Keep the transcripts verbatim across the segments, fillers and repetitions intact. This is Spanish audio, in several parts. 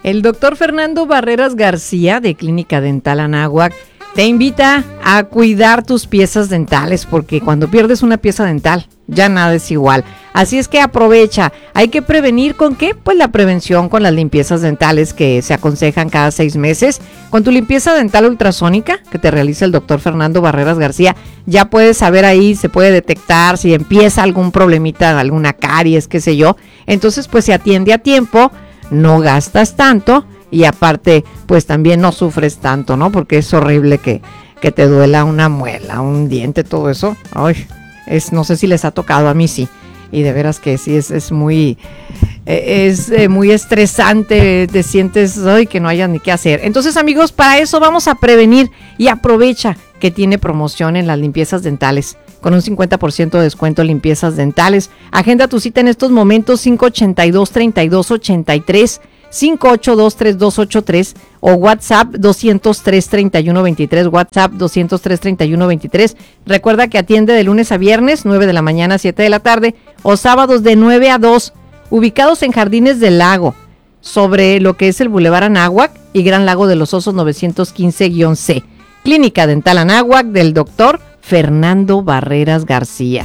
El doctor Fernando Barreras García, de Clínica Dental Anáhuac, te invita a cuidar tus piezas dentales, porque cuando pierdes una pieza dental, ya nada es igual. Así es que aprovecha. Hay que prevenir ¿con qué? Pues la prevención con las limpiezas dentales que se aconsejan cada seis meses. Con tu limpieza dental ultrasónica que te realiza el doctor Fernando Barreras García, ya puedes saber ahí, se puede detectar si empieza algún problemita, alguna caries, qué sé yo. Entonces, pues se atiende a tiempo, no gastas tanto y aparte, pues también no sufres tanto, ¿no? Porque es horrible que, que te duela una muela, un diente, todo eso. Ay, es, no sé si les ha tocado, a mí sí. Y de veras que sí, es, es muy es eh, muy estresante, te sientes ay, que no hayas ni qué hacer. Entonces, amigos, para eso vamos a prevenir y aprovecha que tiene promoción en las limpiezas dentales. Con un cincuenta por ciento de descuento en limpiezas dentales. Agenda tu cita en estos momentos, cinco ochenta y dos, treinta y dos ochenta y tres, cinco ocho dos, tres dos ocho tres o WhatsApp doscientos tres, treinta y uno veintitrés, WhatsApp doscientos tres, treinta y uno veintitrés. Recuerda que atiende de lunes a viernes, nueve de la mañana a siete de la tarde, o sábados de nueve a dos, ubicados en Jardines del Lago, sobre lo que es el Boulevard Anáhuac y Gran Lago de los Osos novecientos quince C. Clínica Dental Anáhuac del doctor Fernando Barreras García.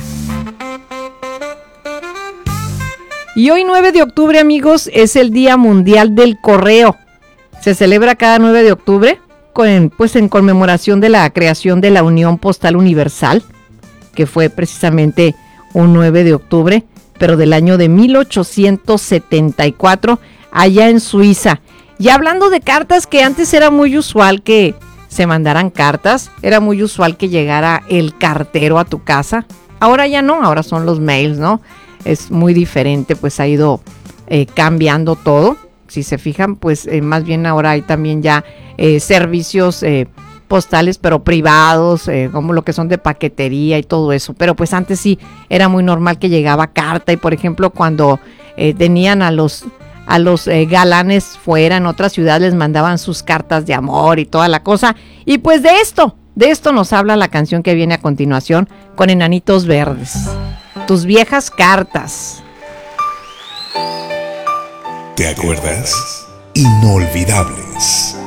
Y hoy nueve de octubre, amigos, es el Día Mundial del Correo. Se celebra cada nueve de octubre con, pues, en conmemoración de la creación de la Unión Postal Universal, que fue precisamente un nueve de octubre, pero del año de mil ochocientos setenta y cuatro, allá en Suiza. Y hablando de cartas, que antes era muy usual que se mandaran cartas, era muy usual que llegara el cartero a tu casa. Ahora ya no, ahora son los mails, ¿no? Es muy diferente, pues ha ido eh, cambiando todo. Si se fijan, pues eh, más bien ahora hay también ya eh, servicios eh, postales, pero privados, eh, como lo que son de paquetería y todo eso. Pero pues antes sí era muy normal que llegaba carta y, por ejemplo, cuando eh, tenían a los a los eh, galanes fuera en otra ciudad, les mandaban sus cartas de amor y toda la cosa. Y pues de esto, de esto nos habla la canción que viene a continuación con Enanitos Verdes. Tus viejas cartas. ¿Te acuerdas? Inolvidables.